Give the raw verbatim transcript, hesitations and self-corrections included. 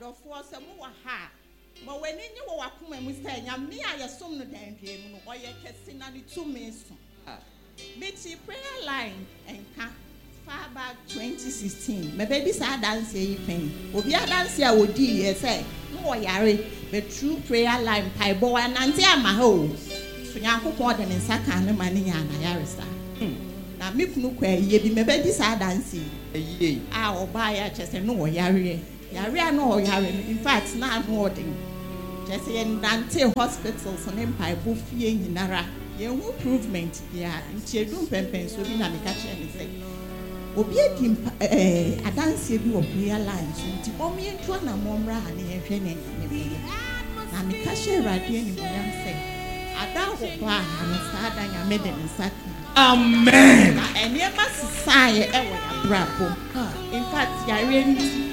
adofo se mo wa ha ma wani nyi wo wakoma mu say nyame a yesom no dandwe mu no oye kese na ne tumi so Mitty prayer line enka far back twenty sixteen my baby sa dance e pen obi a dance a wodi ye say no yare the true prayer line pai bo anante ama ha o so nyankopon de ne nsaka ne mane nya na yare sa na me kunu kwa ye bi my baby sa dance Eye. ah oba ya chese no yare yare no yare in fact na no odin chese ye nante hospital so ne pai bo fie nyinara ye hu improvement ya ntie dum pempen so bi na me ka che ne say obi edi eh adanse bi wo prayer line so nti bom ye ntwa na momra ha ne ye hwe ne ne na me ka che radio ni mo yam say ada ho kwa ha no sa da nya me de nsaka Amen. na eniema sisaye e wo ya brabo in fact ya re